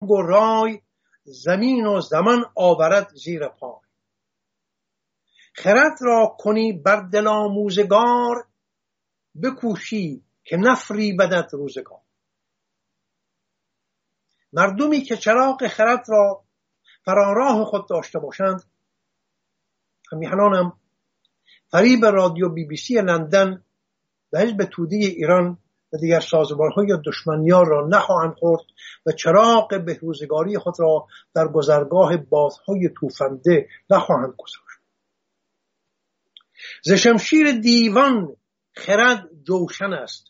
و رای، زمین و زمان آورد زیر پای. خرد را کنی بر دل آموزگار، بکوشی که نفریبدت روزگار. مردمی که چراغ خرد را فراراه خود داشته باشند، همیهنانم فریب رادیو BBC لندن و حزب توده ایران و دیگر سازمان‌های دشمنیار را نخواهند خورد و چراغ بهروزگاری خود را در گذرگاه بادهای توفنده نخواهند گذاشت. ز شمشیر دیوان خرد جوشن است،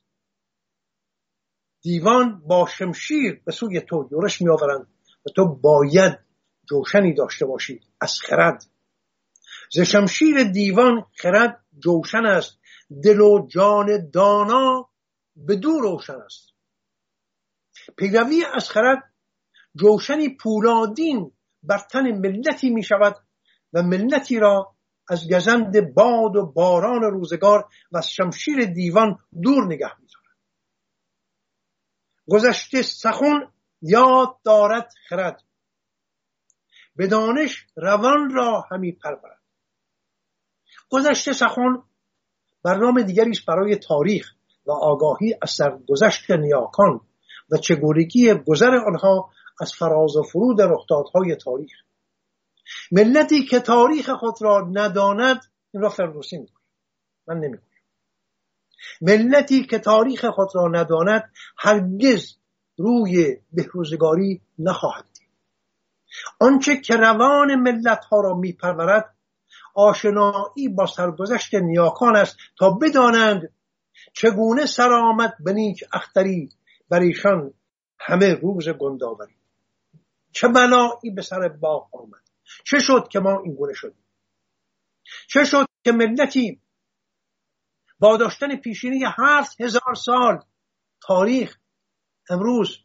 دیوان با شمشیر به سوی تو یورش می آورند و تو باید جوشنی داشته باشی از خرد. ز شمشیر دیوان خرد جوشن است، دل و جان دانا به دور روشن است. پیروی از خرد جوشنی پولادین بر تن ملتی می شود و ملتی را از گزند باد و باران روزگار و از شمشیر دیوان دور نگه می دارد. گذشته سخن یاد دارد خرد، به دانش روان را همی پرورد. گذشته سخن برنامه دیگری است برای تاریخ و آگاهی از سرگذشت نیاکان و چگونگی گذر آنها از فراز و فرود رخدادهای تاریخ. ملتی که تاریخ خود را نداند، این را فردوسی میگوید، من نمیگویم. ملتی که تاریخ خود را نداند هرگز روی بهروزگاری نخواهد دید. آنچه که روان ملت ها را میپرورد آشنایی با سرگذشت نیاکان است تا بدانند چگونه سرآمد به نیک اختری بر ایشان همه روز گندآوری. چه بلایی به سر باغ آمد، چه شد که ما این گونه شدیم؟ چه شد که ملتی با داشتن پیشینی 7000 سال تاریخ امروز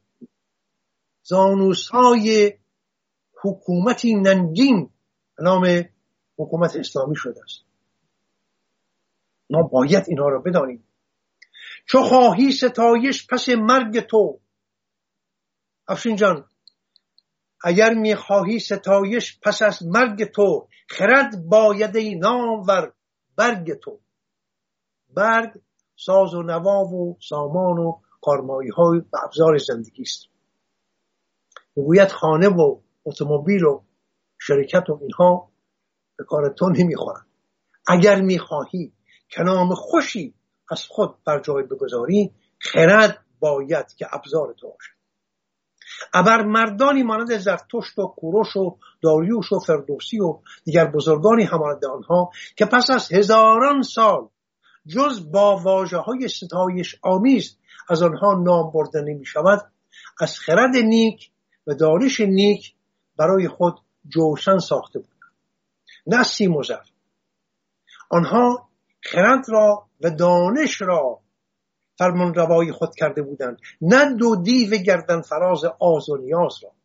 زانوسای حکومتی ننگین به نام حکومت اسلامی شده است؟ ما باید اینها را بدانیم. چو خواهی ستایش پس مرگ تو، افشین جان، اگر میخواهی ستایش پس از مرگ تو، خرد باید ای نامور برگ تو. برگ ساز و نوا و سامان و کارمایی های و ابزار زندگی است. میگوید خانه و اتومبیل و شرکت و اینها به کار تو نمیخورن. اگر میخواهی که نام خوشی از خود بر جای بگذاری، خرد باید که ابزار تو باشد. ابر مردانی مانند زرتشت و کوروش و داریوش و فردوسی و دیگر بزرگانی همانند آنها که پس از هزاران سال جز با واژه‌های ستایش آمیز از آنها نام برده نمی شود، از خرد نیک و دانش نیک برای خود جوشن ساخته بودند، نه سیم و زر. آنها خرد را و دانش را فرمان روای خود کرده بودند، نه دو دیو گردن فراز آز و نیاز را.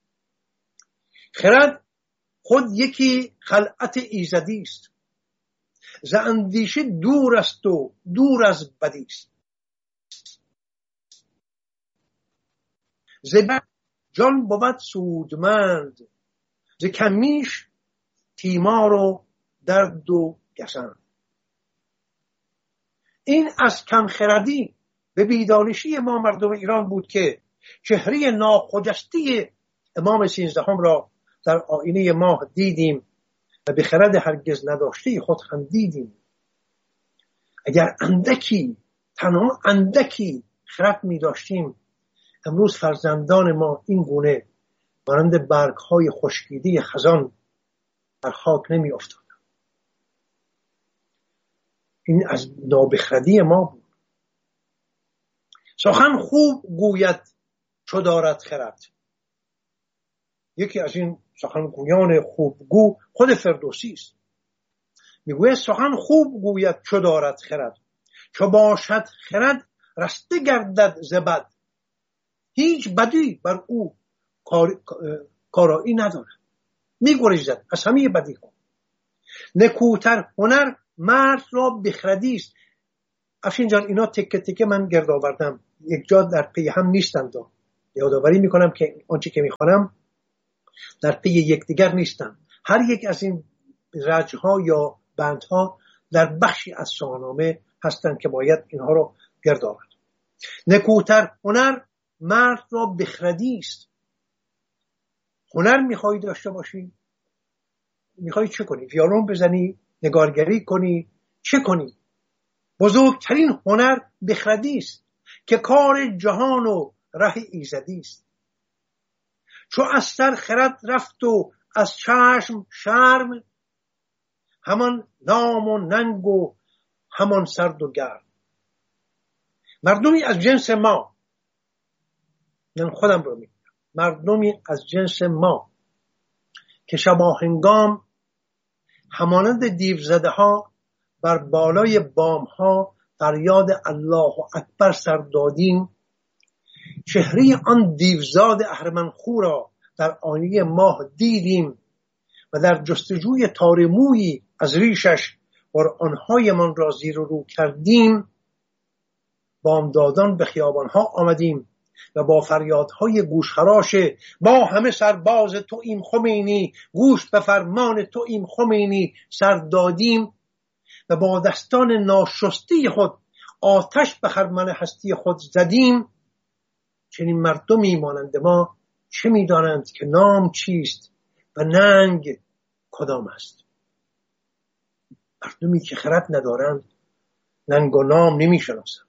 خرد خود یکی خلعت ایزدی است، ز اندیشه دور است و دور از بدی است. ز جان بود سودمند، ز کمیش تیمار و درد و گسند. این از کم خردی به بیدانشی ما مردم ایران بود که چهره ناخجسته امام 13 را در آینه ماه دیدیم و به خرد هرگز نداشته خود خندیدیم. اگر اندکی، تنها اندکی خرد می داشتیم، امروز فرزندان ما این گونه مانند برگ‌های خشکیده خزان بر خاک نمی افتاد. این از نابخردی ما بود. سخن خوب گوید چو دارد خرد. یکی از این سخنگویان خوبگو خود فردوسی است. میگوید سخن خوب گوید چو دارد خرد، چو باشد خرد رسته گردد ز بد. هیچ بدی بر او کارایی نداره، میگریزد از همه بدی ها. نکوتر هنر مرد را بخردی است. افشین جان اینا تکه تکه من گرد آوردم، یک جا در پی هم نیستند. یادآوری میکنم که آنچه که میخوانم در پی یکدیگر نیستن. هر یک از این رجها یا بندها در بخشی از شاهنامه هستند که باید اینها رو گرد آورد. نکوتر هنر مرد را بخردی است. هنر میخوایی داشته باشی، میخوایی چه کنی؟ ویولون بزنی، نگارگری کنی، چه کنی؟ بزرگترین هنر بخردی است که کار جهان و ره ایزدی است. چو از سر خرد رفت و از چشم شرم، همان نام و ننگ و همان سرد و گرم. مردمی از جنس ما، من خودم رو میگم، مردمی از جنس ما که شباهنگام همانند دیوزده ها بر بالای بام ها فریاد الله اکبر سر دادیم، چهره آن دیوزاد اهرمنخو را در آینه ماه دیدیم و در جستجوی تار مویی از ریشش قرآن‌هایمان را زیر و رو کردیم. بامدادان به خیابان‌ها آمدیم و با فریادهای گوشخراش با همه سرباز توییم خمینی، گوش به فرمان توییم خمینی سر دادیم و با دستان ناشسته خود آتش به خرمن هستی خود زدیم. چنین مردمی مانند ما چه می‌دانند که نام چیست و ننگ کدام است؟ مردمی که خرد ندارند ننگ و نام نمی‌شناسند.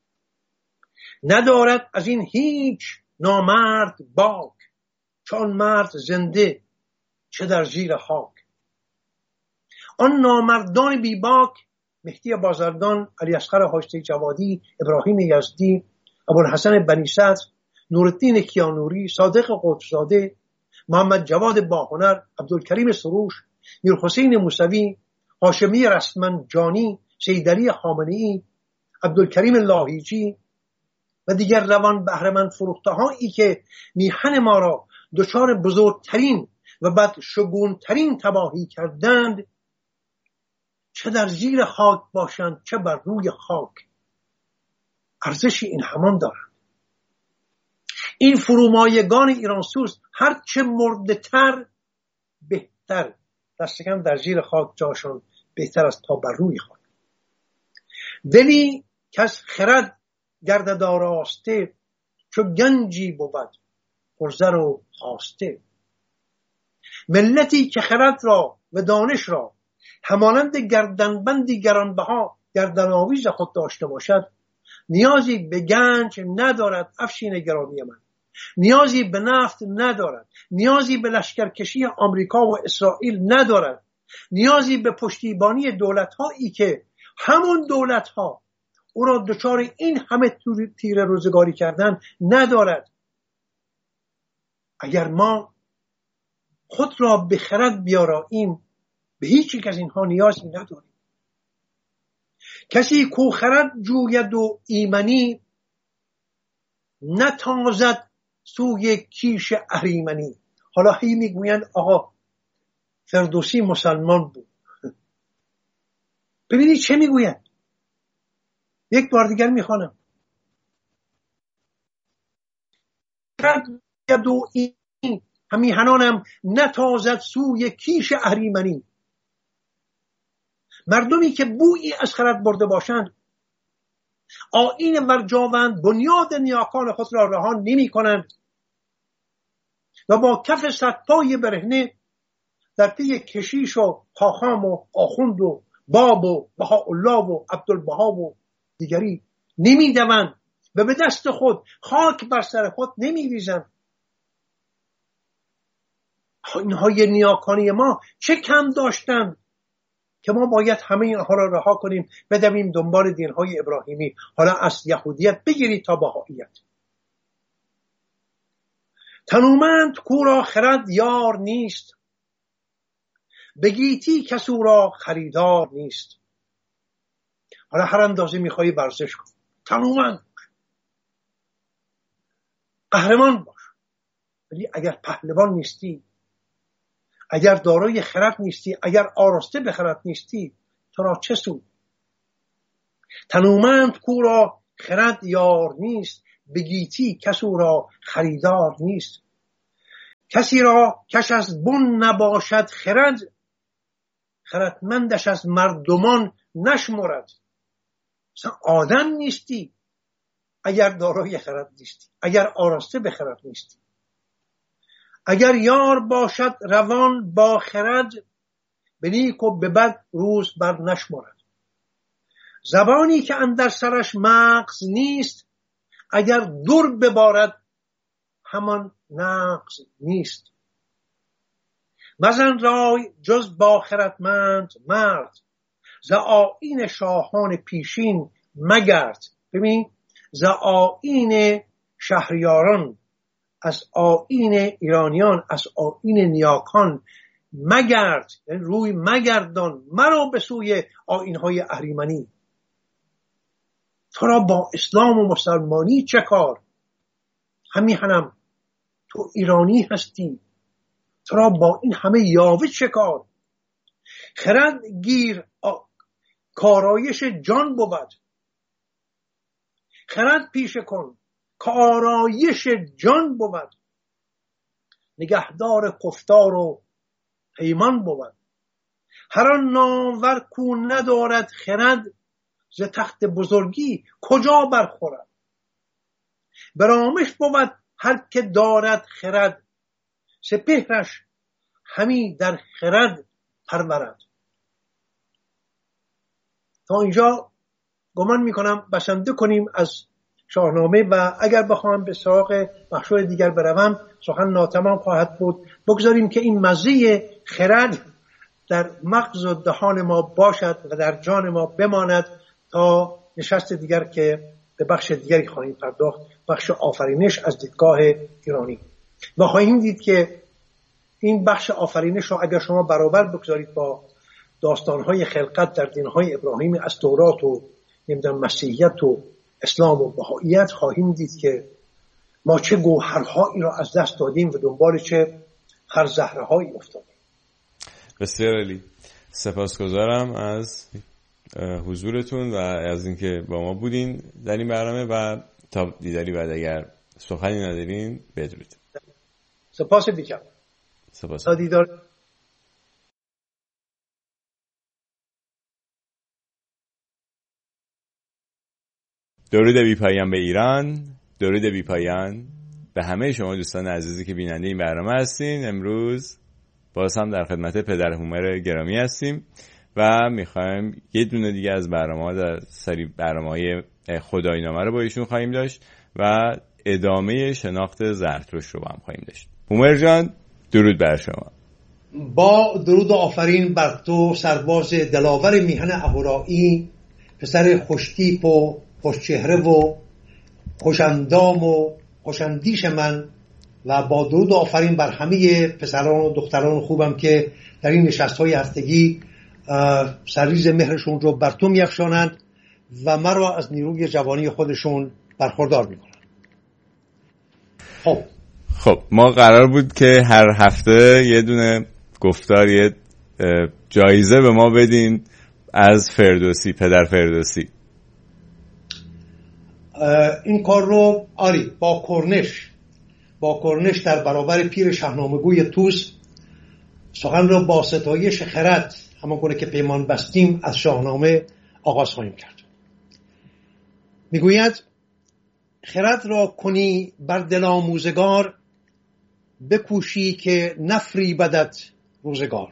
ندارد از این هیچ نامرد باک، چون مرد زنده چه در زیر خاک. آن نامردان بی باک مهدی بازرگان، علی اصغر هاشمی جوادی، ابراهیم یزدی، ابوالحسن بنی صدر، نورالدین کیانوری، صادق قطبزاده، محمد جواد باهنر، عبدالکریم سروش، میرحسین موسوی، هاشمی رستمنجانی، سیدعلی خامنه‌ای، عبدالکریم لاهیجی و دیگر روان بهره‌مند فروخته‌هایی که میهن ما را دچار بزرگترین و بدشگونترین تباهی کردند، چه در زیر خاک باشند چه بر روی خاک، ارزشی این همان دارند. این فرومایگان ایرانسوز هر چه مرده‌تر بهتر، دست کم در زیر خاک جاشون بهتر است تا بر روی خاک. دلی که از خرد گردد آراسته، چو گنجی بود پرزر و خواسته. ملتی که خرد را و دانش را همانند گردنبندی گرانبها گردن آویز خود داشته باشد، نیازی به گنج ندارد. افشین گرامی من، نیازی به نفت ندارد، نیازی به لشکرکشی آمریکا و اسرائیل ندارد، نیازی به پشتیبانی دولت‌هایی که همون دولت‌ها او را دچار این همه تیره روزگاری کردن ندارد. اگر ما خود را به خرد بیاراییم به هیچ یک از اینها نیازی نداریم. کسی کو خرد جوید و ایمنی، نتازد سوی کیش اهریمنی. حالا هی میگویند آقا فردوسی مسلمان بود. ببینید چه میگویند. یک بار دیگر میخوانم. خرد جوید و ایمنی، همیهنانم نتازد سوی کیش اهریمنی. مردمی که بویی از خرد برده باشند آیین ورجاوند بنیاد نیاکان خود را رها نمی کنند و با کف صدپای برهنه در پی کشیش و خاخام و آخوند و باب و بهاءالله و عبدالبها و دیگری نمی دوند و به دست خود خاک بر سر خود نمی ریزند. اینهای نیاکانی ما چه کم داشتند که ما باید همه اینها را رها کنیم بدویم دنبال دینهای ابراهیمی، حالا از یهودیت بگیرید تا بهائیت. تنومند کو را خرد یار نیست، بگیتی کسو را خریدار نیست. حالا هر اندازه میخوایی ورزش کن، تنومند باش، قهرمان باش، ولی اگر پهلوان نیستی، اگر دارای خرد نیستی، اگر آراسته به خرد نیستی، تو را چه سود؟ تنومند کو را خرد یار نیست، به گیتی کس او را خریدار نیست. کسی را کش از بن نباشد خرد، خردمندش از مردمان نشمرد. مثلا آدم نیستی اگر دارای خرد نیستی، اگر آراسته به خرد نیستی. اگر یار باشد روان با خرد، به نیک و به بد روز بر نشمرد. زبانی که اندر سرش مغز نیست، اگر در ببارد همان نغز نیست. مزن رای جز با خردمند مرد، ز آیین شاهان پیشین مگرد. ببین، ز آیین شهریاران، از آیین ایرانیان، از آیین نیاکان مگرد، یعنی روی مگردان، مرو به سوی آیین‌های اهریمنی. تو را با اسلام و مسلمانی چه کار؟ همیهنم تو ایرانی هستی، تو را با این همه یاوه چه کار؟ خرد گیر کارایش جان بود، خرد پیشه کن کارایش جان بود. نگهدار گفتار و پیمان بود. هر آن نامور کو ندارد خرد، ز تخت بزرگی کجا برخورد. برامش بود هر که دارد خرد، سپهرش همی در خرد پرورد. تا اینجا گمان میکنم بسنده کنیم از شاهنامه و اگر بخوام به سراغ بخش‌های دیگر بروم سخن ناتمام خواهد بود. بگذاریم که این مزه خرد در مغز و دهان ما باشد و در جان ما بماند تا نشست دیگر که به بخش دیگری خواهیم پرداخت، بخش آفرینش از دیدگاه ایرانی. و خواهیم دید که این بخش آفرینش رو اگر شما برابر بگذارید با داستان‌های خلقت در دین‌های ابراهیمی از تورات و مسیحیت و اسلام و بهائیت، خواهیم دید که ما چه گوهرهایی را از دست دادیم و دنبال چه خرزهرهایی افتادیم. بسیار عالی، سپاسگزارم از حضورتون و از اینکه با ما بودین در این برنامه و تا دیداری بعد اگر سخنی ندارین بدرود. سپاس بیکم. سپاس. تا دیدار. درود بی پایان به ایران، درود بی پایان به همه شما دوستان عزیزی که بیننده این برنامه هستین. امروز باز هم در خدمت پدر هومر گرامی هستیم و میخوایم یه دونه دیگه از برنامه‌ها در سری برنامه‌های خدایینامه رو با ایشون خواهیم داشت و ادامه شناخت زرتشت رو با هم خواهیم داشت. هومر جان، درود بر شما. با درود و آفرین بر تو سرباز دلاور میهن اهورایی، پسر خوشتیپ و خوشچهره و خوشندام و خوشندیش من، و با درود و آفرین بر همه پسران و دختران خوبم که در این نشست‌های هفتگی سرریز مهرشون رو بر تو می‌افشانند و مرا از نیروی جوانی خودشون برخوردار می‌کنند. خب ما قرار بود که هر هفته یه دونه گفتار، یه جایزه به ما بدین از فردوسی، پدر فردوسی. این کار رو آری با کرنش در برابر پیر شاهنامه‌گوی توس سخن را با ستایش خرد همان گونه که پیمان بستیم از شاهنامه آغاز خواهیم کرد. میگوید خرد را کنی بر دل آموزگار، بکوشی که نفریبدت روزگار.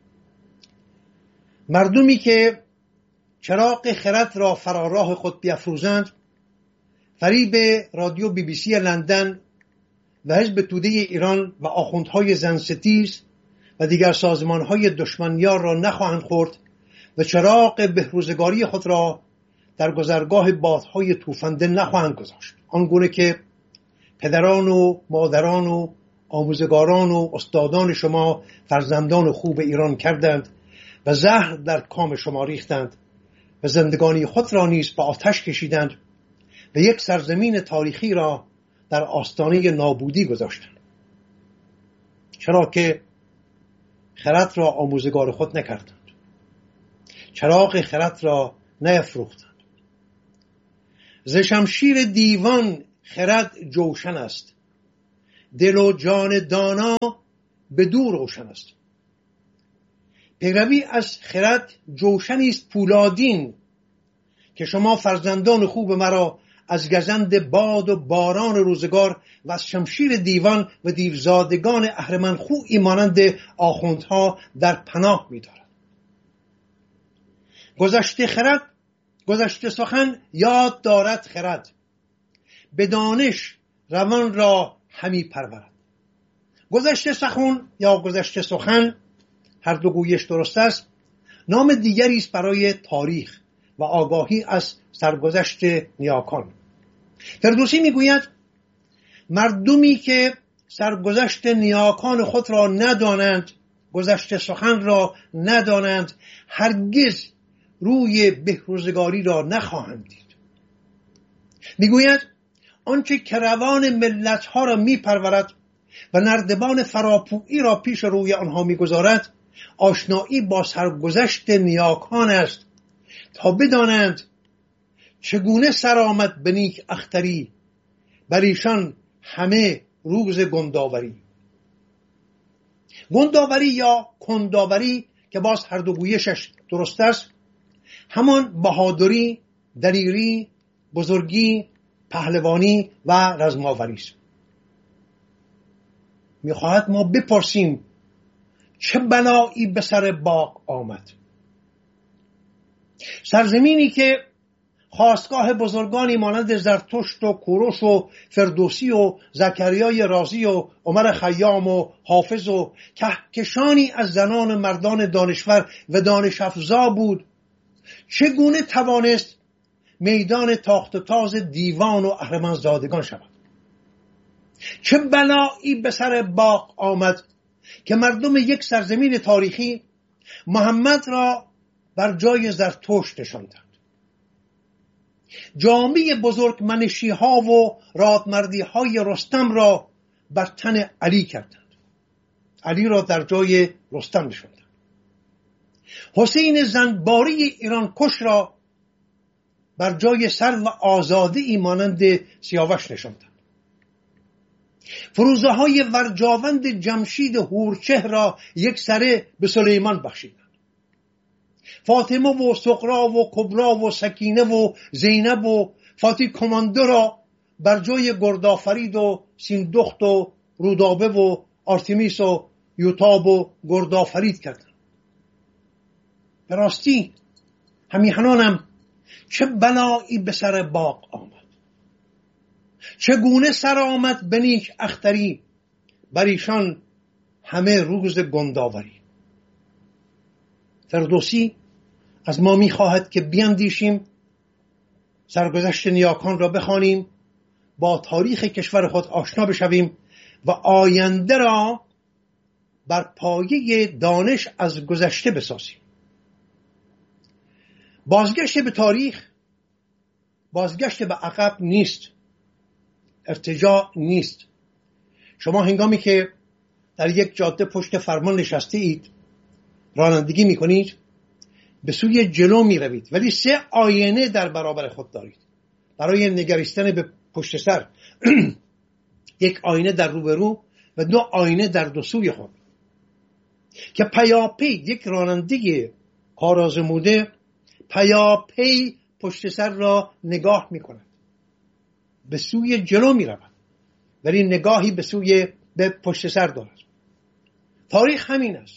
مردمی که چراغ خرد را فراراه خود بیافروزند، فریب رادیو BBC لندن و حزب توده ایران و آخوندهای زنستیز و دیگر سازمانهای دشمنیار را نخواهند خورد و چراغ بهروزگاری خود را در گذرگاه بادهای توفنده نخواهند گذاشت، آنگونه که پدران و مادران و آموزگاران و استادان شما فرزندان خوب ایران کردند و زهر در کام شما ریختند و زندگانی خود را نیز به آتش کشیدند و یک سرزمین تاریخی را در آستانه نابودی گذاشتند. چرا که خرد را آموزگار خود نکردند، چراغ خرد را نیفروختند. ز شمشیر دیوان خرد جوشن است، دل و جان دانا به دور روشن است. پیروی از خرد جوشنی است پولادین، که شما فرزندان خوب مرا از گزند باد و باران روزگار و از شمشیر دیوان و دیوزادگان اهرمنخویی مانند آخوندها در پناه می‌دارد. گذشته خرد، گذشته سخن یاد دارد خرد، به دانش روان را همی پرورد. گذشته سخن یا گذشته سخن، هر دو گویش درست است، نام دیگری است برای تاریخ و آگاهی از سرگذشت نیاکان. فردوسی میگوید مردمی که سرگذشت نیاکان خود را ندانند، گذشته سخن را ندانند، هرگز روی بهروزگاری را نخواهند دید. میگوید آنچه که روان ملت‌ها را میپرورد و نردبان فراپویی را پیش روی آنها میگذارد، آشنایی با سرگذشت نیاکان است، تا بدانند چگونه سرآمد به نیک اختری، بر ایشان همه روز گنداوری. گنداوری یا کنداوری که باز هر دو گویشش درست است، همان بهادری، دلیری، بزرگی، پهلوانی و رزماوری است. میخواهد ما بپرسیم چه بلایی به سر باغ آمد؟ سرزمینی که خاستگاه بزرگانی مانند زرتشت و کوروش و فردوسی و زکریای رازی و عمر خیام و حافظ و کهکشانی از زنان مردان دانشور و دانش افزا بود، چگونه توانست میدان تاخت و تاز دیوان و اهرمنزادگان شود؟ چه بلایی به سر باغ آمد که مردم یک سرزمین تاریخی محمد را بر جای زرتشت نشاندند، جامعه بزرگمنشی ها و رادمردی های رستم را بر تن علی کردند، علی را در جای رستم نشاندند، حسین زنباری ایران کش را بر جای سرو آزاده‌ای مانند سیاوش نشاندند، فروزه های ورجاوند جمشید هورچه را یک سره به سلیمان بخشیدند، فاطمه و سغرا و کبرا و سکینه و زینب و فاتی کماندو را بر جای گردآفرید و سیندخت و رودابه و آرتمیس و یوتاب و گردآفرید کردند. به راستی همیهنانم چه بلایی به سر باغ آمد، چگونه سر آمد به نیک اختری، بر ایشان همه روز گنداوری. فردوسی از ما می‌خواهد که بیندیشیم، سرگذشت نیاکان را بخوانیم، با تاریخ کشور خود آشنا بشویم و آینده را بر پایه دانش از گذشته بسازیم. بازگشت به تاریخ بازگشت به عقب نیست، ارتجاع نیست. شما هنگامی که در یک جاده پشت فرمان نشسته اید، رانندگی میکنید، به سوی جلو می روید، ولی 3 آینه در برابر خود دارید برای نگریستن به پشت سر. یک آینه در روبرو و 2 آینه در دو سوی خود، که پیاپی یک راننده کارآزموده پیاپی پشت سر را نگاه می کند، به سوی جلو می رود ولی نگاهی به پشت سر دارد. تاریخ همین است،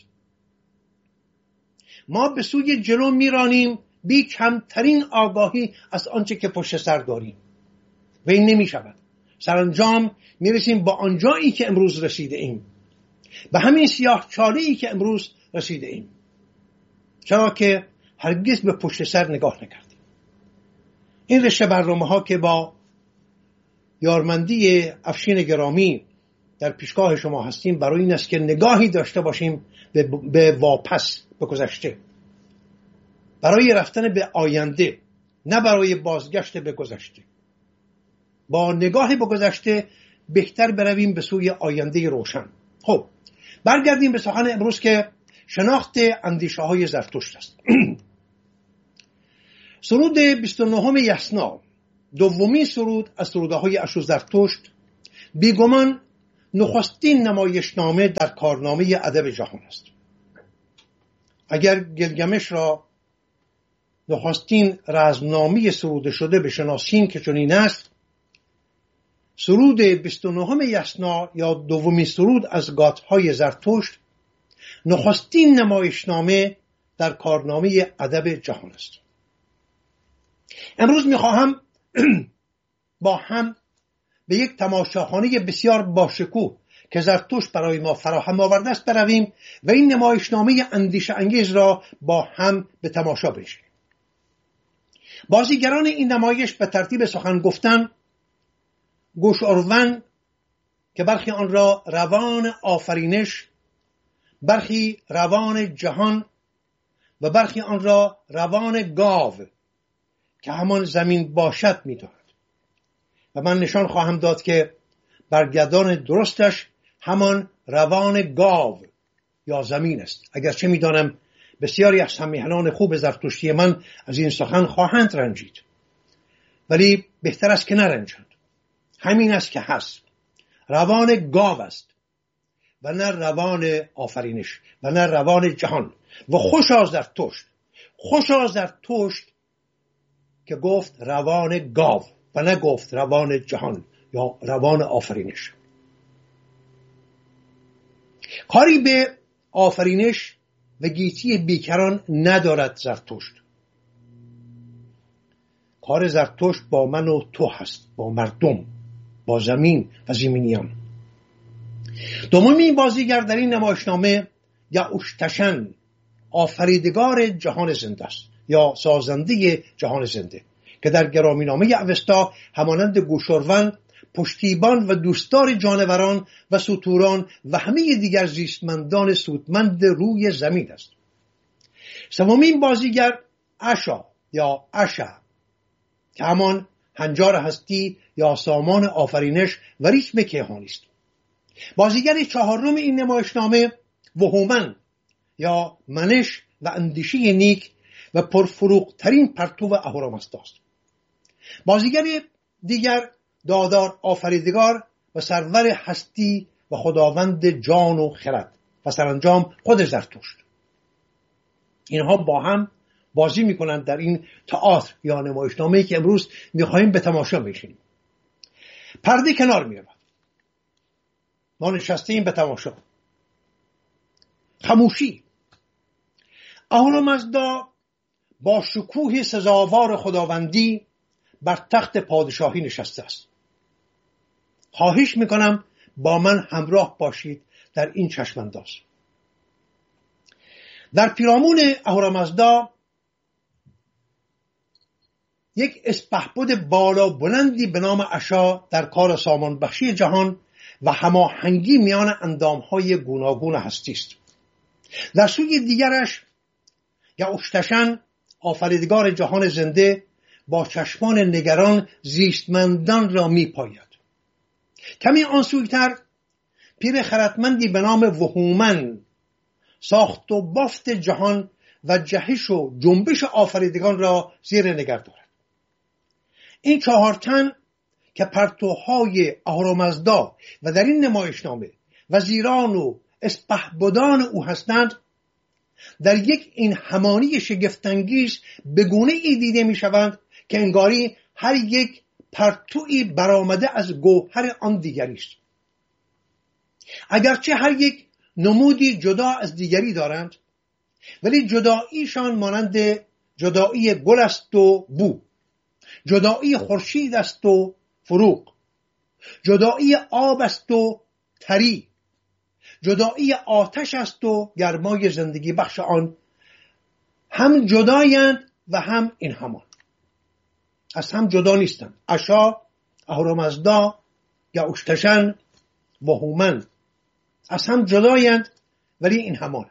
ما به سوی جلو میرانیم بی کمترین آگاهی از آنچه که پشت سر داریم و این نمی شود. سرانجام میرسیم با آنجایی که امروز رسیده ایم، به همین سیاه چاله‌ای که امروز رسیده ایم، چرا که هرگز به پشت سر نگاه نکردیم. این رشته برنامه ها که با یارمندی افشین گرامی در پیشگاه شما هستیم، برای این است که نگاهی داشته باشیم به واپس، به گذشته، برای رفتن به آینده، نه برای بازگشت به گذشته. با نگاه به گذشته بهتر برویم به سوی آینده روشن. خب برگردیم به سخن امروز که شناخت اندیشه های زرتشت است. سرود 29 یسنا دومین سرود از سرودهای اشوزرتشت بیگمان نخستین نمایشنامه در کارنامه ادب جهان است. اگر گلگمش را نخستین رزمنامه سروده شده بشناسیم که چنین است، سرود 29 یسنا یا دومین سرود از گاتهای زرتشت نخستین نمایشنامه در کارنامه ادب جهان است. امروز میخواهم با هم به یک تماشاخانه بسیار باشکوه که زرتشت برای ما فراهم آورده است برویم و این نمایشنامه اندیشه انگیز را با هم به تماشا بنشینیم. بازیگران این نمایش به ترتیب سخن گفتن گوشاروند که برخی آن را روان آفرینش، برخی روان جهان و برخی آن را روان گاو که همان زمین باشد می‌داند. و من نشان خواهم داد که برگردان درستش همان روان گاو یا زمین است. اگرچه می‌دانم بسیاری از همیهنان خوب زرتشتی من از این سخن خواهند رنجید، ولی بهتر است که نرنجند. همین است که هست، روان گاو است و نه روان آفرینش و نه روان جهان. و خوشا زرتشت که گفت روان گاو و نه گفت روان جهان یا روان آفرینش. کاری به آفرینش و گیتی بیکران ندارد زرتشت. کار زرتشت با من و تو هست، با مردم، با زمین و زمینیان. دومین بازیگر در این نمایشنامه یعوشتشن آفریدگار جهان زنده است یا سازنده جهان زنده که در گرامینامه اوستا همانند گوشاروند پشتیبان و دوستدار جانوران و ستوران و همه دیگر زیستمندان سودمند روی زمین است. سومین بازیگر اشا یا اشا که همان هنجار هستی یا سامان آفرینش و ریتم کیهانی است. بازیگر چهارم این نمایشنامه وهومن یا منش و اندیشه نیک و پرفروغ ترین پرتو اهورامزدا است. بازیگر دیگر دادار آفریدگار و سرور هستی و خداوند جان و خرد و سرانجام خود زرتشت. اینها با هم بازی میکنند در این تئاتر یا نمایشنامه‌ای که امروز میخواهیم به تماشا بشینیم. پرده کنار میرود، ما نشستیم به تماشا. خاموشی. اهورامزدا با شکوه سزاوار خداوندی بر تخت پادشاهی نشسته است. خواهش میکنم با من همراه باشید در این چشمانداز. در پیرامون اهورامزدا یک اسپهبد بالا بلندی به نام اشا در کار سامان بخشی جهان و هماهنگی میان اندامهای گوناگون هستی است. در سوی دیگرش یعوشتشن آفریدگار جهان زنده با چشمان نگران زیستمندان را میپاید. کمی آن سویتر پیر خردمندی به نام وهومن ساخت و بافت جهان و جهش و جنبش آفریدگان را زیر نظر دارد. این چهار تن که پرتوهای اهورامزدا و در این نمایشنامه وزیران و اسپهبدان او هستند، در یک این همانی شگفت‌انگیز به گونه‌ای دیده می‌شوند که انگاری هر یک پرتویی برآمده از گوهر آن دیگری است. اگرچه هر یک نمودی جدا از دیگری دارند، ولی جداییشان مانند جدایی گل است و بو، جدایی خورشید است و فروغ، جدایی آب است و تری، جدایی آتش است و گرمای زندگی بخش آن. هم جدایند و هم این همان، از هم جدا نیستند. اشا، اهورامزدا، یعوشتشن، وهومن از هم جدایند ولی این همانند.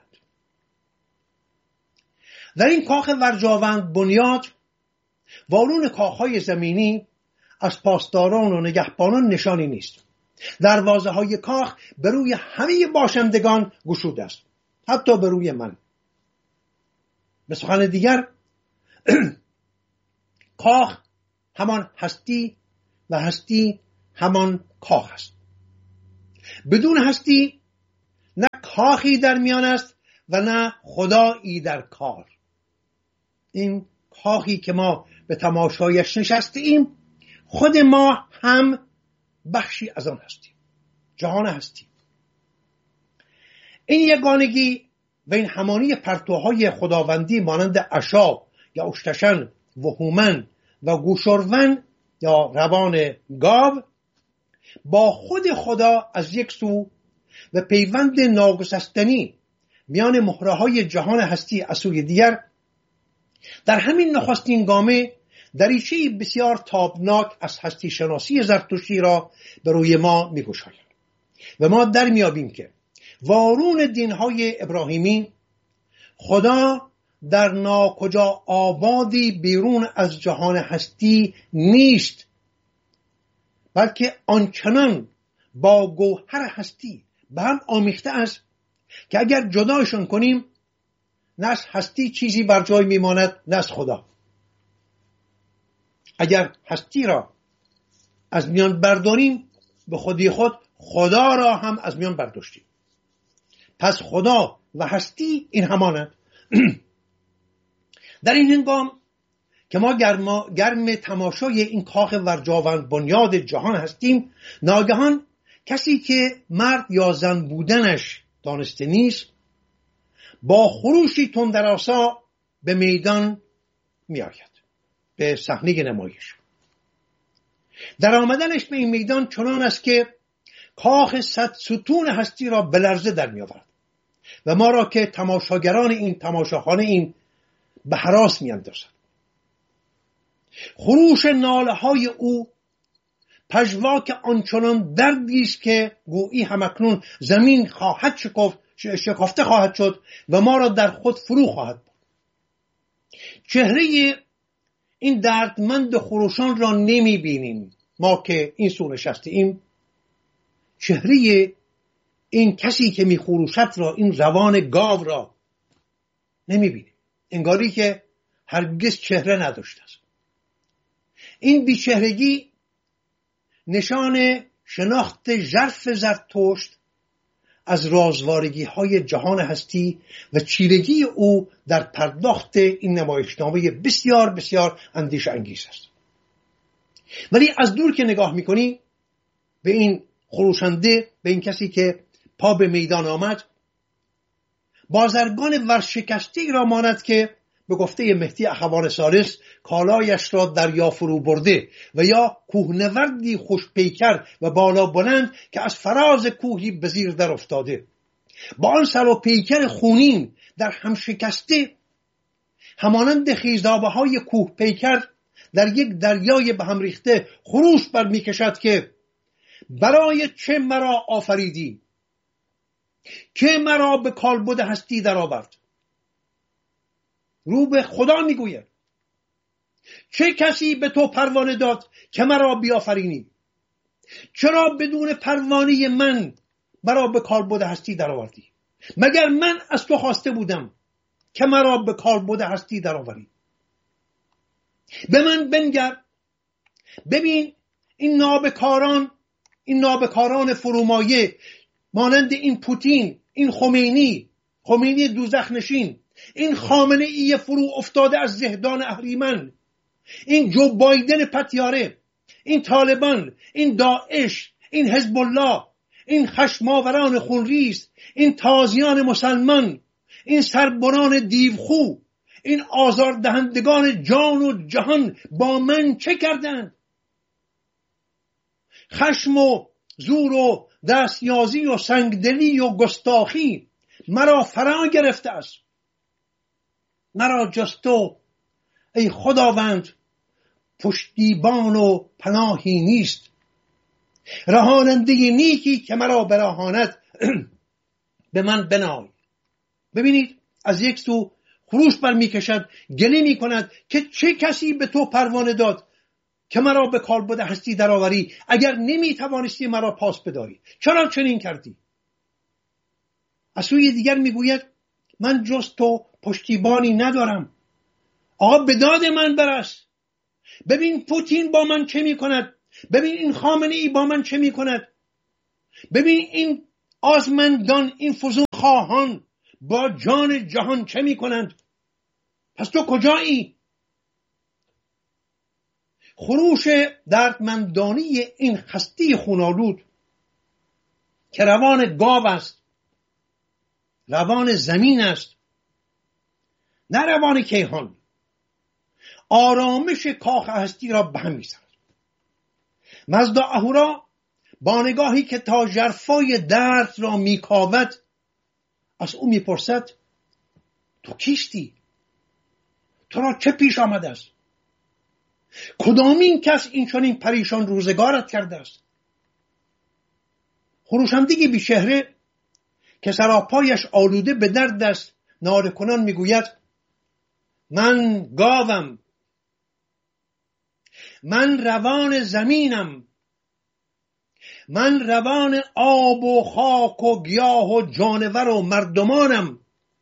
در این کاخ ورجاوند بنیاد وارون کاخهای زمینی از پاسداران و نگهبانان نشانی نیست. دروازه های کاخ به روی همه باشندگان گشوده است، حتی به روی من. به سخن دیگر کاخ همان هستی و هستی همان کاخ است. بدون هستی نه کاخی در میان است و نه خدایی در کار. این کاخی که ما به تماشایش نشستیم، خود ما هم بخشی از آن هستیم، جهان هستیم. این یگانگی و این همانی پرتوهای خداوندی مانند اشاب یا اشتشن و هومن و گوشورون یا روان گاو با خود خدا از یک سو و پیوند ناگسستنی میان مهره‌های جهان هستی از سوی دیگر، در همین نخستین گامه دریچه بسیار تابناک از هستی شناسی زرتشتی را به روی ما می‌گشاید و ما در میابیم که وارون دین‌های ابراهیمی خدا در ناکجا آبادی بیرون از جهان هستی نیست، بلکه آنچنان با گوهر هستی به هم آمیخته است که اگر جدایشان کنیم نه از هستی چیزی بر جای میماند نه از خدا. اگر هستی را از میان برداریم به خودی خود خدا را هم از میان برداشتیم. پس خدا و هستی این همانند. در این هنگام که ما گرم تماشای این کاخ ورجاوند بنیاد جهان هستیم، ناگهان کسی که مرد یا زن بودنش دانسته نیست با خروشی تندرآسا به میدان می آید، به صحنه نمایش. در آمدنش به این میدان چنان است که کاخ 100 ستون هستی را به لرزه در می آورد و ما را که تماشاگران این تماشاخانه این به هراس می اندازد. خروش ناله های او پژواک آنچنان دردی است که گویی همکنون زمین خواهد شکافته خواهد شد و ما را در خود فرو خواهد برد. چهره این دردمند خروشان را نمی بینیم ما که این سو نشستیم. چهره این کسی که می خروشد را، این روان گاو را نمی بینیم، انگاری که هرگز چهره نداشته است. این بیچهرگی نشان شناخت ژرف زرتشت از رازوارگی های جهان هستی و چیرگی او در پرداخت این نمایشنامه بسیار بسیار اندیشه انگیز است. ولی از دور که نگاه میکنی به این خروشنده، به این کسی که پا به میدان آمد، بازرگان ورشکسته را ماند که به گفته مهدی اخوان ثالث کالایش را دریا فرو برده و یا کوهنوردی خوش پیکر و بالا بلند که از فراز کوهی به زیر در افتاده، با آن سر و پیکر خونین در هم شکسته، همانند خیزابه های کوه پیکر در یک دریای به هم ریخته خروش بر می کشد که برای چه مرا آفریدی، که مرا به کالبد هستی در آورد. رو به خدا میگوید چه کسی به تو پروانه داد که مرا بیافرینی؟ چرا بدون پروانه من مرا به کالبد هستی در آوردی؟ مگر من از تو خواسته بودم که مرا به کالبد هستی در آوری؟ به من بنگر، ببین این نابکاران فرومایه مانند این پوتین، این خمینی دوزخ نشین، این خامنه ای فرو افتاده از زهدان اهریمن، این جو بایدن پتیاره، این طالبان، این داعش، این حزب الله، این خشماوران خونریز، این تازیان مسلمان، این سربران دیوخو، این آزاردهندگان جان و جهان با من چه کردند؟ خشم و زور و دستیازی و سنگدلی و گستاخی مرا فرا گرفته است. مرا جز تو ای خداوند پشتیبان و پناهی نیست. رهاننده نیکی که مرا برهاند به من بنای. ببینید از یک سو خروش بر می کشد، گله می کند که چه کسی به تو پروانه داد که مرا به کالبد هستی درآوری؟ اگر نمی توانستی مرا پاس بداری چرا چنین کردی؟ از سوی دیگر می گوید من جز تو پشتیبانی ندارم. آقا به داد من برس، ببین پوتین با من چه می کند، ببین این خامنه ای با من چه می کند، ببین این آزمندان، این فزون خواهان با جان جهان چه می کنند. پس تو کجایی؟ خروش دردمندانی این هستی خونالود که روان گاو است، روان زمین است، نه روان کیهان، آرامش کاخ هستی را به هم می‌زند. مزدا اهورا با نگاهی که تا ژرفای درد را میکاود از او میپرسد تو کیستی؟ تو را چه پیش آمده است؟ کدامین کس این چنین پریشان روزگارت کرده است؟ خروشندگی بی چهره که سراپایش آلوده به درد است ناله کنان میگوید من گاوم، من روان زمینم، من روان آب و خاک و گیاه و جانور و مردمانم.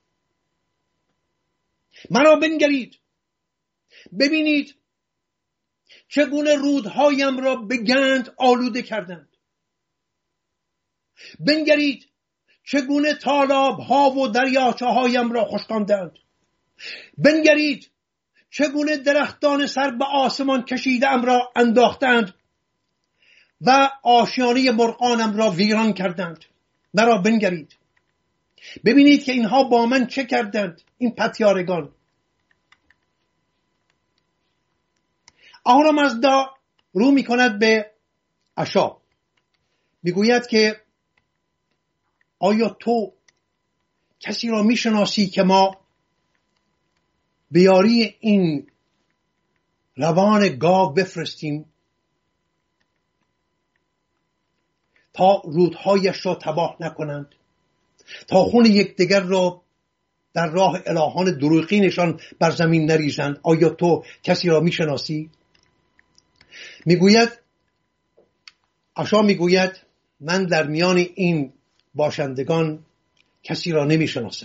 مرا بنگرید، ببینید چگونه رودهایم را به گند آلوده کردند. بنگرید چگونه تالاب‌ها و دریاچه هایم را خشکاندند. بنگرید چگونه درختان سر به آسمان کشیده‌ام را انداختند و آشیانه مرغانم را ویران کردند. مرا بنگرید، ببینید که اینها با من چه کردند، این پتیارگان. اهورامزدا رو می کند به اشا، میگوید که آیا تو کسی را می شناسی که ما بیاری این روان گاو بفرستیم تا رودهایش را تباه نکنند، تا خون یکدیگر را در راه الهان دروغینشان بر زمین نریزند؟ آیا تو کسی را می شناسی؟ میگوید اشا، میگوید من در میان این باشندگان کسی را نمی شناسم.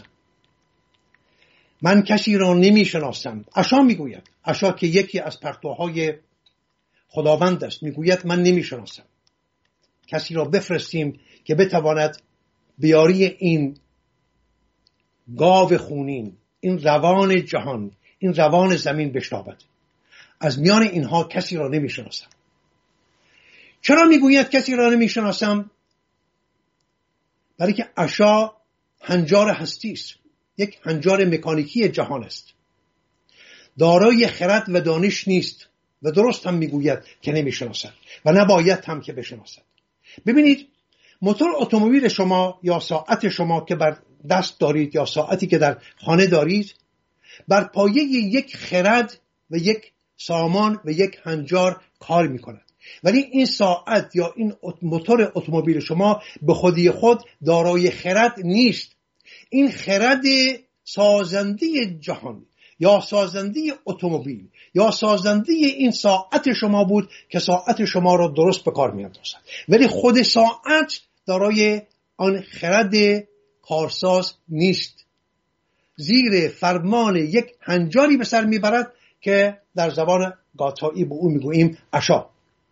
من کسی را نمی شناسم. اشا میگوید، اشا که یکی از پرتوهای خداوند است، میگوید من نمی شناسم. کسی را بفرستیم که بتواند بیاری این گاو خونین، این روان جهان، این روان زمین بشنابد. از میان اینها کسی را نمی شناسم. چرا میگوید کسی را نمی شناسم؟ برای که اشا هنجار هستی است، یک هنجار مکانیکی جهان است، دارای خرد و دانش نیست و درست هم میگوید که نمی شناسد و نباید هم که بشناسد. ببینید موتور اتومبیل شما یا ساعت شما که بر دست دارید یا ساعتی که در خانه دارید بر پایه یک خرد و یک سامان و یک هنجار کار میکند، ولی این ساعت یا این موتور اتومبیل شما به خودی خود دارای خرد نیست. این خرد سازنده جهان یا سازنده اتومبیل یا سازنده این ساعت شما بود که ساعت شما را درست به کار می‌اندازد، ولی خود ساعت دارای آن خرد کارساز نیست. زیر فرمان یک هنجاری به سر میبرد که در زبان گاتایی به او میگوییم اشا.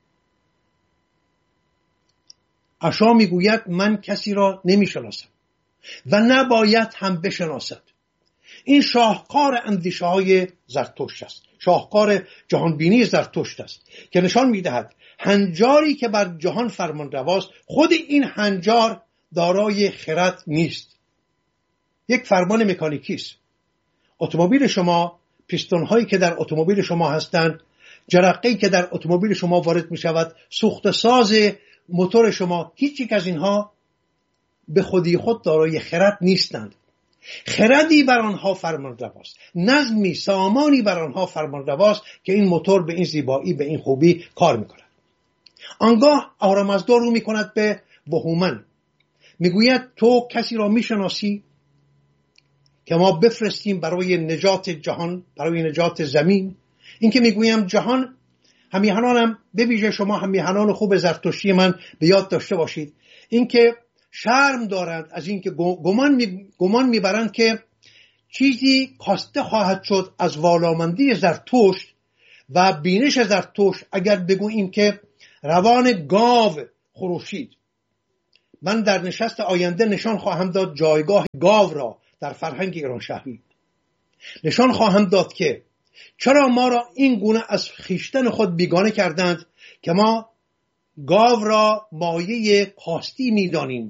اشا میگوید من کسی را نمیشناسم و نباید هم بشناسد. این شاهکار اندیشه های زرتشت است، شاهکار جهانبینی زرتشت است که نشان میدهد هنجاری که بر جهان فرمان رواست، خود این هنجار دارای خرد نیست، یک فرمان مکانیکی است. اتومبیل شما، پیستون هایی که در اتومبیل شما هستند، جرقه‌ای که در اتومبیل شما وارد می شود، سوخت ساز موتور شما، هیچ یک از اینها به خودی خود دارای خرد نیستند. خردی بر آنها فرمان رواست، نظمی، سامانی بر آنها فرمان رواست که این موتور به این زیبایی، به این خوبی کار می کند. آنگاه اهورامزدا رو می کند به بهومن، میگوید تو کسی را می شناسی که ما بفرستیم برای نجات جهان، برای نجات زمین؟ این که میگویم جهان، همیهنانم به ویژه شما همیهنان خوب زرتشتی من به یاد داشته باشید، این که شرم دارند از این که گمان میبرند که چیزی کاسته خواهد شد از والامندی زرتشت و بینش زرتشت اگر بگوییم که روان گاو خروشید، من در نشست آینده نشان خواهم داد جایگاه گاو را در فرهنگ ایران شهری. نشان خواهم داد که چرا ما را این گونه از خویشتن خود بیگانه کردند که ما گاو را مایه کاستی می‌دانیم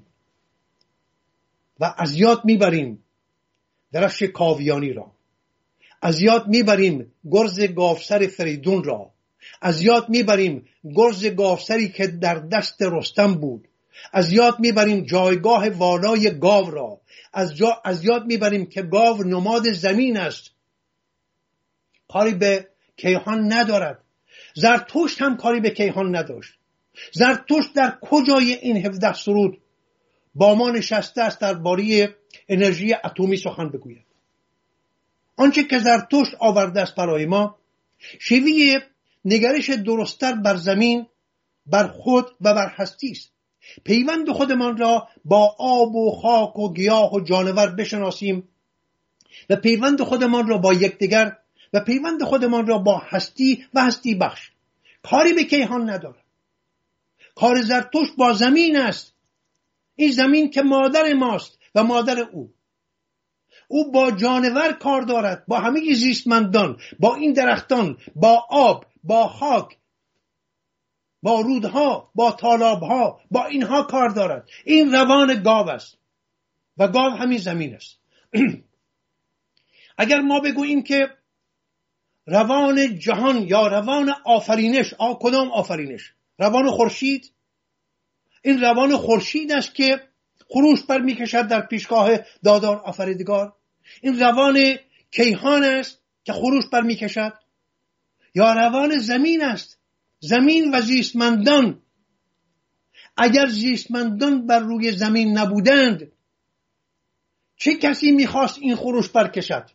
و از یاد میبریم درفش کاویانی را، از یاد میبریم گرز گاوسر فریدون را، از یاد میبریم گرز گاوسری که در دست رستم بود، از یاد میبریم جایگاه والای گاو را، از یاد میبریم که گاو نماد زمین است، کاری به کیهان ندارد. زرتشت هم کاری به کیهان نداشت. زرتشت در کجای این 17 سرود با ما نشسته است درباره انرژی اتمی سخن بگوید؟ آنچه که زرتشت آورده است برای ما شیوه نگرش درست‌تر بر زمین، بر خود و بر هستی است. پیوند خودمان را با آب و خاک و گیاه و جانور بشناسیم و پیوند خودمان را با یکدیگر و پیوند خودمان را با هستی و هستی بخش. کاری به کیهان ندارد. کار زرتشت با زمین است. این زمین که مادر ماست و مادر او. او با جانور کار دارد، با همه زیستمندان، با این درختان، با آب، با خاک، با رودها، با تالابها، با اینها کار دارد. این روان گاو است و گاو همین زمین است. اگر ما بگوییم که روان جهان یا روان آفرینش، کدام آفرینش؟ روان خورشید؟ این روان خورشید است که خروش بر میکشد در پیشگاه دادار آفریدگار. این روان کیهان است که خروش بر میکشد، یا روان زمین است؟ زمین و زیستمندان. اگر زیستمندان بر روی زمین نبودند چه کسی میخواست این خروش برکشد؟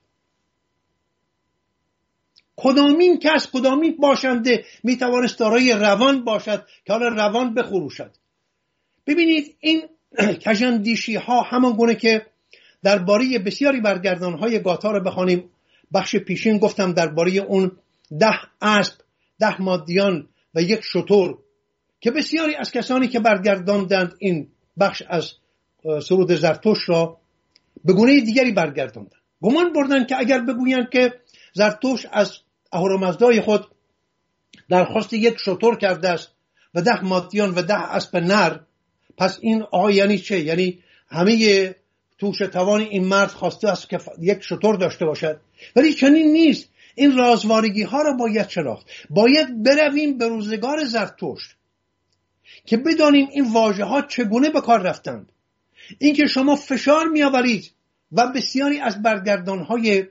کدامین کس، کدامین باشنده میتوانست دارای روان باشد که حالا روان بخروشد؟ ببینید این کژاندیشی ها همان گونه که درباره بسیاری برگردان های گاتا رو بخوانیم. بخش پیشین گفتم درباره اون 10 اسب، 10 مادیان و 1 شتر که بسیاری از کسانی که برگرداندند این بخش از سرود زرتشت را به گونه دیگری برگرداندند. گمان بردند که اگر بگویند که زرتشت از اهورامزدای خود درخواست 1 شتر کرده است و 10 مادیان و 10 اسب نر، پس این یعنی چه؟ یعنی همه توش توان این مرد خواسته است که 1 شتر داشته باشد. ولی چنین نیست. این رازوارگی ها را باید شناخت. باید برویم به روزگار زرتشت که بدانیم این واژه ها چگونه به کار رفتند. این که شما فشار می آورید و بسیاری از برگردان های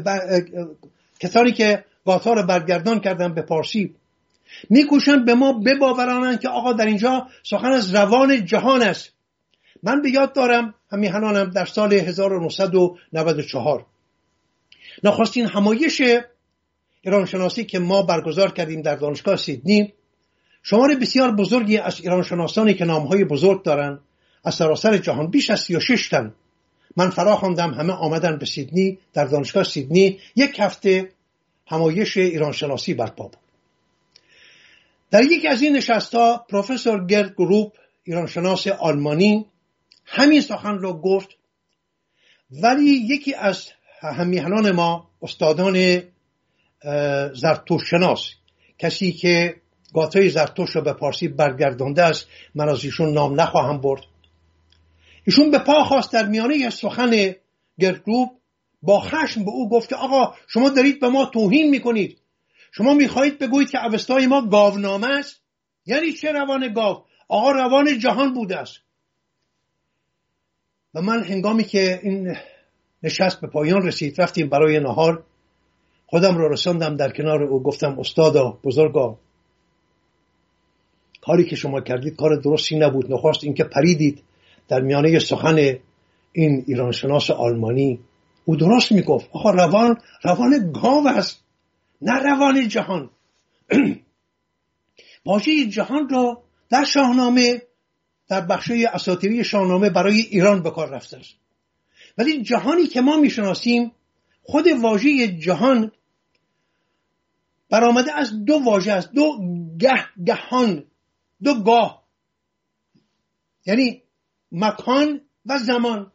کسانی که گاتا را برگردان کردن به پارسی میکوشند به ما بباورانند که آقا در اینجا سخن از روان جهان است. من به یاد دارم همیهنانم در سال 1994 نخستین همایش ایرانشناسی که ما برگزار کردیم در دانشگاه سیدنی، شمار بسیار بزرگی از ایرانشناسانی که نامهای بزرگ دارن از سراسر جهان، بیش از 36 تن، من فرا خواندم، همه آمدن به سیدنی. در دانشگاه سیدنی 1 هفته همایش ایرانشناسی برپا بود. در یکی از این نشست‌ها پروفسور گرد گروپ، ایرانشناس آلمانی، همین سخن را گفت. ولی یکی از همیهنان ما، استادان زرتشت شناس، کسی که گاتای زرتشت را به پارسی برگردانده است، من از ایشون نام نخواهم برد، ایشون به پا خواست در میانه سخن گرد گروپ، با خشم به او گفت که آقا شما دارید به ما توهین میکنید. شما میخواهید بگویید که اوستای ما گاونامه است؟ یعنی چه روان گاو؟ آقا روان جهان بوده است. و من هنگامی که این نشست به پایان رسید، رفتیم برای نهار، خودم رو رساندم در کنار او، گفتم استادا بزرگا، کاری که شما کردید کار درستی نبود. نخواست این که پریدید در میانه سخن این ایرانشناس آلمانی. او درست میگفت. آقا روان گاو است، نه روان جهان. واژه جهان را در شاهنامه، در بخشای اساطیری شاهنامه برای ایران به کار رفته است. ولی جهانی که ما میشناسیم، خود واژه جهان برآمده از دو واژه است، دو گهان، دو گاه، یعنی مکان و زمان.